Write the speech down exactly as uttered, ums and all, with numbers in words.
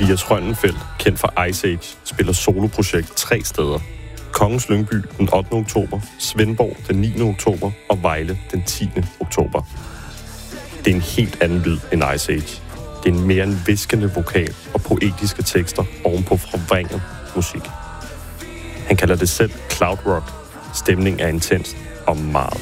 Mathias Rønnenfeldt, kendt fra Ice Age, spiller soloprojekt tre steder. Kongens Lyngby den ottende oktober, Svendborg den niende oktober og Vejle den tiende oktober. Det er en helt anden lyd end Ice Age. Det er en mere end viskende vokal og poetiske tekster ovenpå forvrænget musik. Han kalder det selv cloud rock. Stemningen er intens og meget